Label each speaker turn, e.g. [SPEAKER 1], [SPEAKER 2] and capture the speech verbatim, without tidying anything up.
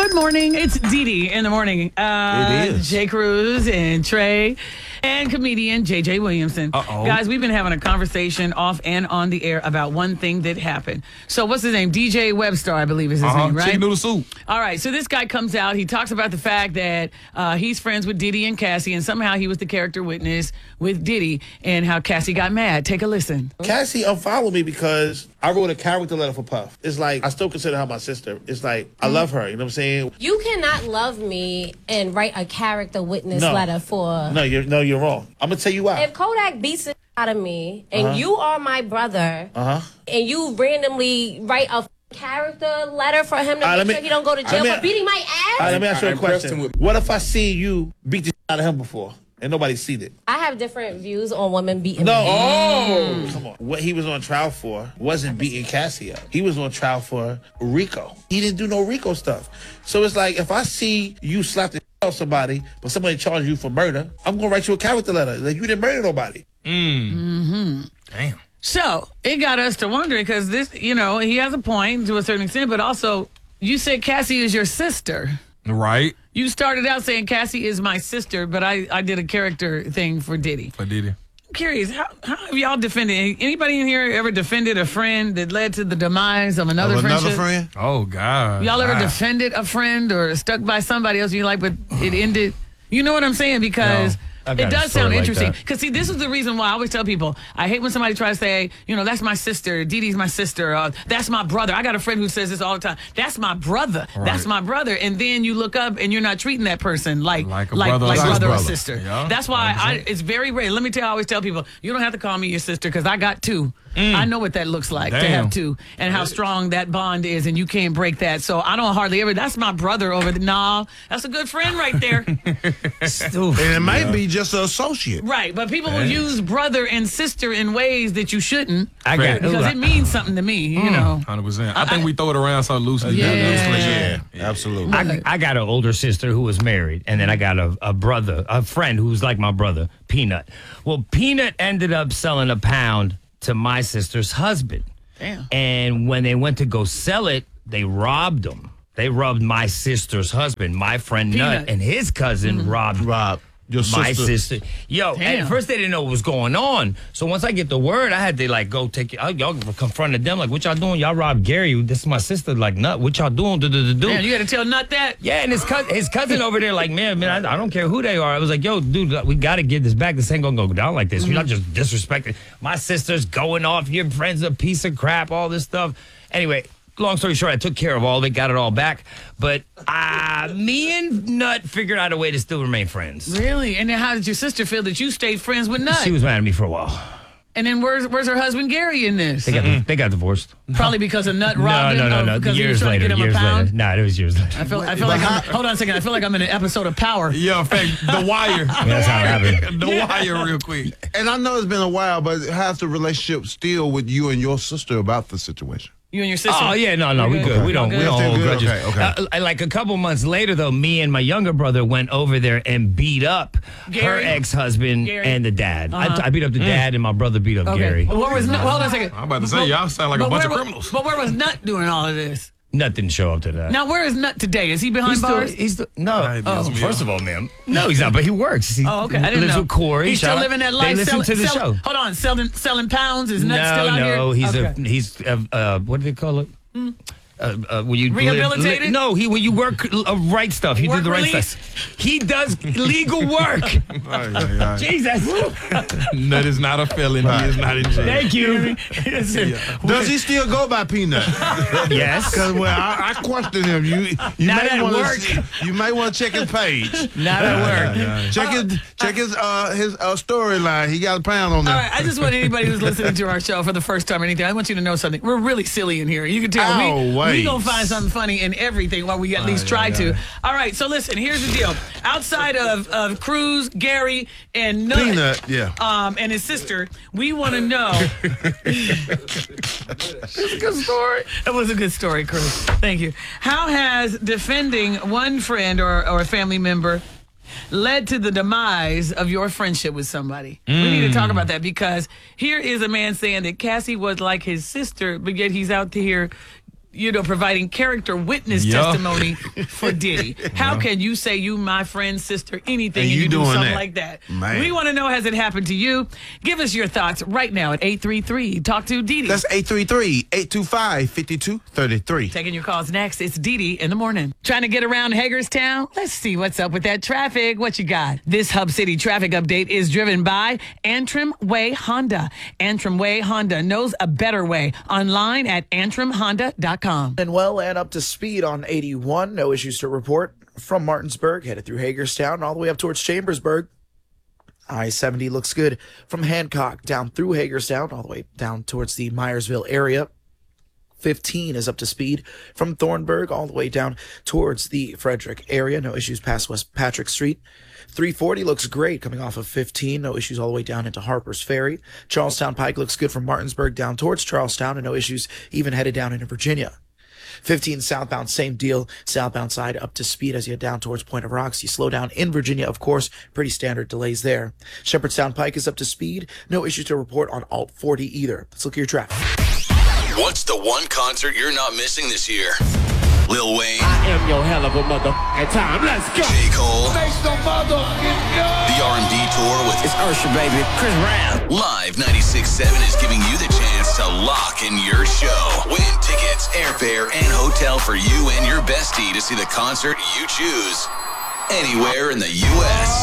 [SPEAKER 1] Good morning. It's Dee Dee in the morning. Uh,
[SPEAKER 2] it is.
[SPEAKER 1] Jay Cruz and Trey and comedian J J Williamson.
[SPEAKER 2] Uh-oh.
[SPEAKER 1] Guys, we've been having a conversation off and on the air about one thing that happened. So what's his name? D J Webstar, I believe is his
[SPEAKER 2] Uh-huh.
[SPEAKER 1] name, right?
[SPEAKER 2] Chicken noodle soup.
[SPEAKER 1] All right, so this guy comes out. He talks about the fact that uh, he's friends with Diddy and Cassie, and somehow he was the character witness with Diddy, and how Cassie got mad. Take a listen.
[SPEAKER 3] Cassie unfollowed me because I wrote a character letter for Puff. It's like, I still consider her my sister. It's like, I love her, you know what I'm saying?
[SPEAKER 4] You cannot love me and write a character witness
[SPEAKER 3] No.
[SPEAKER 4] letter for...
[SPEAKER 3] No, you're no, you're wrong. I'm gonna tell you why.
[SPEAKER 4] If Kodak beats it out of me, and
[SPEAKER 3] Uh-huh.
[SPEAKER 4] you are my brother,
[SPEAKER 3] Uh-huh.
[SPEAKER 4] and you randomly write a character letter for him to
[SPEAKER 3] All right,
[SPEAKER 4] make
[SPEAKER 3] let me-
[SPEAKER 4] sure he don't go to jail
[SPEAKER 3] I mean-
[SPEAKER 4] for beating my ass?
[SPEAKER 3] All right, let me ask you
[SPEAKER 2] I
[SPEAKER 3] a
[SPEAKER 2] impressed him
[SPEAKER 3] question.
[SPEAKER 2] with-
[SPEAKER 3] What if I see you beat the shit out of him before and nobody seen it?
[SPEAKER 4] I have different views on women beating
[SPEAKER 3] No.
[SPEAKER 4] me.
[SPEAKER 3] Oh, come on. What he was on trial for wasn't beating Cassie up. He was on trial for Rico. He didn't do no Rico stuff. So it's like, if I see you slap the shit out of somebody, but somebody charges you for murder, I'm gonna write you a character letter. Like, you didn't murder nobody.
[SPEAKER 2] Damn.
[SPEAKER 1] So it got us to wondering, because this, you know, he has a point to a certain extent, but also you said Cassie is your sister.
[SPEAKER 2] Right.
[SPEAKER 1] You started out saying Cassie is my sister, but I, I did a character thing for Diddy.
[SPEAKER 2] I did it.
[SPEAKER 1] I'm curious, how, how have y'all defended? Anybody in here ever defended a friend that led to the demise of another
[SPEAKER 5] Of another
[SPEAKER 1] friendship?
[SPEAKER 5] friend?
[SPEAKER 2] Oh, God.
[SPEAKER 1] Y'all ever
[SPEAKER 2] Wow.
[SPEAKER 1] defended a friend or stuck by somebody else you like, but it ended? You know what I'm saying? Because
[SPEAKER 6] No, I've got
[SPEAKER 1] it
[SPEAKER 6] a
[SPEAKER 1] does
[SPEAKER 6] story
[SPEAKER 1] sound
[SPEAKER 6] like
[SPEAKER 1] interesting.
[SPEAKER 6] that.
[SPEAKER 1] Because see, this is the reason why I always tell people, I hate when somebody tries to say, you know, that's my sister, Dee Dee's my sister, uh, that's my brother. I got a friend who says this all the time. That's my brother. That's
[SPEAKER 2] Right.
[SPEAKER 1] my brother. And then you look up and you're not treating that person like
[SPEAKER 2] Like a
[SPEAKER 1] like,
[SPEAKER 2] brother or
[SPEAKER 1] like
[SPEAKER 2] sister.
[SPEAKER 1] brother or
[SPEAKER 5] Brother.
[SPEAKER 1] sister.
[SPEAKER 2] Yeah,
[SPEAKER 1] That's why
[SPEAKER 2] one hundred
[SPEAKER 1] I,
[SPEAKER 2] percent.
[SPEAKER 1] it's very rare. Let me tell. I always tell people, you don't have to call me your sister because I got two. I know what that looks like to
[SPEAKER 2] Damn.
[SPEAKER 1] have two, and how strong that bond is, and you can't break that. So I don't hardly ever. That's my brother over the. Nah, that's a good friend right there.
[SPEAKER 5] And it might be just an associate.
[SPEAKER 1] Right, but people will use brother and sister in ways that you shouldn't,
[SPEAKER 6] I got
[SPEAKER 1] because it means something to me. You know.
[SPEAKER 2] one hundred percent. I think we throw it around so loosely.
[SPEAKER 1] Yeah.
[SPEAKER 5] Yeah, absolutely.
[SPEAKER 6] I, I got an older sister who was married, and then I got a, a brother, a friend who's like my brother, Peanut. Well, Peanut ended up selling a pound to my sister's husband.
[SPEAKER 1] Damn.
[SPEAKER 6] And when they went to go sell it, they robbed him. They robbed my sister's husband, my friend
[SPEAKER 1] Peanut.
[SPEAKER 6] Nut, and his cousin robbed
[SPEAKER 5] Rob, your
[SPEAKER 6] my
[SPEAKER 5] sister.
[SPEAKER 6] sister. Yo,
[SPEAKER 1] Damn.
[SPEAKER 6] at first they didn't know what was going on. So once I get the word, I had to like go take it. Y'all confronted them like, what y'all doing? Y'all robbed Gary. This is my sister. Like, Nut, what y'all doing? Do, do, do, do.
[SPEAKER 1] Man, you got to tell Nut that.
[SPEAKER 6] Yeah, and his cousin, his cousin over there, like, man, man, I, I don't care who they are. I was like, yo, dude, we got to get this back. This ain't gonna go down like this. You're not just disrespecting my sister's going off. Your friend's a piece of crap. All this stuff. Anyway, long story short, I took care of all of it, got it all back. But uh, me and Nut figured out a way to still remain friends.
[SPEAKER 1] Really? And then how did your sister feel that you stayed friends with Nut?
[SPEAKER 6] She was mad at me for a while.
[SPEAKER 1] And then where's where's her husband Gary in this?
[SPEAKER 6] They got they got divorced.
[SPEAKER 1] Probably because of Nut
[SPEAKER 6] No,
[SPEAKER 1] robbed
[SPEAKER 6] no,
[SPEAKER 1] him.
[SPEAKER 6] no,
[SPEAKER 1] oh,
[SPEAKER 6] no.
[SPEAKER 1] because he was
[SPEAKER 6] Years
[SPEAKER 1] trying
[SPEAKER 6] later.
[SPEAKER 1] to get him
[SPEAKER 6] Years
[SPEAKER 1] a pound.
[SPEAKER 6] later. Nah, it was years later.
[SPEAKER 1] I feel, I feel like I'm, hold on a second. I feel like I'm in an episode of Power.
[SPEAKER 2] Yeah, in fact, The Wire.
[SPEAKER 6] Yeah, that's how it happened.
[SPEAKER 2] The Wire, real quick.
[SPEAKER 5] And I know it's been a while, but how's the relationship still with you and your sister about the situation?
[SPEAKER 1] You and your sister.
[SPEAKER 6] Oh yeah, no, no, we
[SPEAKER 1] Okay.
[SPEAKER 6] good. We don't, we
[SPEAKER 1] Okay.
[SPEAKER 6] don't
[SPEAKER 5] Still
[SPEAKER 6] hold
[SPEAKER 5] good?
[SPEAKER 6] grudges.
[SPEAKER 5] Okay, okay.
[SPEAKER 6] Uh, like a couple months later, though, me and my younger brother went over there and beat up her
[SPEAKER 1] Gary?
[SPEAKER 6] ex-husband
[SPEAKER 1] Gary?
[SPEAKER 6] and the dad.
[SPEAKER 1] Uh-huh.
[SPEAKER 6] I, I beat up the dad, and my brother beat up
[SPEAKER 1] Okay.
[SPEAKER 6] Gary.
[SPEAKER 1] Where was Nut? Hold on a second.
[SPEAKER 2] I'm about to say, y'all sound like a
[SPEAKER 1] But
[SPEAKER 2] bunch
[SPEAKER 1] where
[SPEAKER 2] of
[SPEAKER 1] wa-
[SPEAKER 2] criminals.
[SPEAKER 1] But where was Nut doing all of this?
[SPEAKER 6] Nut didn't show up to that.
[SPEAKER 1] Now, where is Nut today? Is he behind
[SPEAKER 6] He's still,
[SPEAKER 1] bars?
[SPEAKER 6] he's still, no.
[SPEAKER 2] Right,
[SPEAKER 6] Oh,
[SPEAKER 2] yes,
[SPEAKER 6] first of all, ma'am, no, he's not. But he works. He
[SPEAKER 1] Oh, okay. I didn't
[SPEAKER 6] lives
[SPEAKER 1] know.
[SPEAKER 6] with Corey.
[SPEAKER 1] He's
[SPEAKER 6] Shout
[SPEAKER 1] still
[SPEAKER 6] out-
[SPEAKER 1] living that
[SPEAKER 6] They
[SPEAKER 1] life.
[SPEAKER 6] listen
[SPEAKER 1] selling,
[SPEAKER 6] to the
[SPEAKER 1] selling-
[SPEAKER 6] show.
[SPEAKER 1] Hold on, selling selling pounds. Is Nut
[SPEAKER 6] No,
[SPEAKER 1] still out here?
[SPEAKER 6] no, he's
[SPEAKER 1] Okay.
[SPEAKER 6] a he's uh, uh, what do they call it? Uh, uh, when you
[SPEAKER 1] Rehabilitated?
[SPEAKER 6] Li- no, he when you work uh, right stuff. He
[SPEAKER 1] Work
[SPEAKER 6] did the right
[SPEAKER 1] release?
[SPEAKER 6] stuff. He does legal work. Jesus.
[SPEAKER 2] Nut is not a felon. He is not in jail.
[SPEAKER 6] Thank you.
[SPEAKER 1] Listen,
[SPEAKER 5] Does he still go by Peanut?
[SPEAKER 6] Yes.
[SPEAKER 5] Because well, I, I question him. You, you
[SPEAKER 6] Not
[SPEAKER 5] may
[SPEAKER 6] at
[SPEAKER 5] wanna
[SPEAKER 6] work.
[SPEAKER 5] see- you may want to check his page.
[SPEAKER 6] Not at work.
[SPEAKER 5] Check his check his uh his uh, storyline. He got a pound on
[SPEAKER 1] all
[SPEAKER 5] there.
[SPEAKER 1] right, I just want anybody who's listening to our show for the first time or anything, I want you to know something. We're really silly in here. You can tell. we, we
[SPEAKER 5] Always.
[SPEAKER 1] gonna find something funny in everything while we at least try to. All right, so listen, here's the deal. Outside of, of Cruz, Gary, and Nut,
[SPEAKER 5] Peanut, yeah.
[SPEAKER 1] um, and his sister, we want to know. It's a good story. It was a good story, Cruz. Thank you. How has defending one friend or, or a family member led to the demise of your friendship with somebody? Mm. We need to talk about that, because here is a man saying that Cassie was like his sister, but yet he's out to here you know, providing character witness
[SPEAKER 2] Yeah.
[SPEAKER 1] testimony for Diddy. How can you say you my friend, sister, anything,
[SPEAKER 5] And
[SPEAKER 1] and
[SPEAKER 5] you
[SPEAKER 1] you, do
[SPEAKER 5] doing
[SPEAKER 1] something
[SPEAKER 5] that?
[SPEAKER 1] like that?
[SPEAKER 5] Man.
[SPEAKER 1] We want to know, has it happened to you? Give us your thoughts right now at eight three three Talk to Didi.
[SPEAKER 5] That's eight three three, eight two five, five two three three.
[SPEAKER 1] Taking your calls next. It's Didi in the morning. Trying to get around Hagerstown? Let's see what's up with that traffic. What you got? This Hub City traffic update is driven by Antrim Way Honda. Antrim Way Honda knows a better way. Online at antrim honda dot com.
[SPEAKER 7] And well and up to speed on eighty-one. No issues to report from Martinsburg, headed through Hagerstown, all the way up towards Chambersburg. I seventy looks good from Hancock down through Hagerstown, all the way down towards the Myersville area. fifteen is up to speed from Thornburg all the way down towards the Frederick area. No issues past West Patrick Street. three forty looks great coming off of fifteen. No issues all the way down into Harper's Ferry. Charlestown Pike looks good from Martinsburg down towards Charlestown, and no issues even headed down into Virginia. fifteen southbound, same deal. Southbound side up to speed as you head down towards Point of Rocks. You slow down in Virginia, of course. Pretty standard delays there. Shepherdstown Pike is up to speed. No issues to report on Alt forty either. Let's look at your traffic.
[SPEAKER 8] What's the one concert you're not missing this year? Lil Wayne,
[SPEAKER 9] I am your hell of a motherfucking time. Let's go.
[SPEAKER 8] J. Cole,
[SPEAKER 9] Make some motherfucking noise.
[SPEAKER 8] the R and B tour with
[SPEAKER 9] It's Usher, baby. Chris Brown.
[SPEAKER 8] Live ninety-six point seven is giving you the chance to lock in your show. Win tickets, airfare, and hotel for you and your bestie to see the concert you choose anywhere in the U S